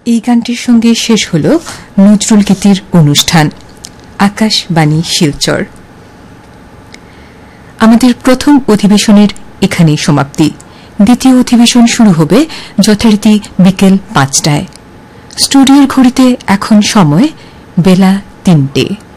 এই গানটির সঙ্গে শেষ হল নজরুল গীতির অনুষ্ঠান আকাশবাণী শিলচর। আমাদের প্রথম অধিবেশনের এখানেই সমাপ্তি। দ্বিতীয় অধিবেশন শুরু হবে যথারীতি বিকেল 5টায়। স্টুডিওর ঘড়িতে এখন সময় বেলা 3টে।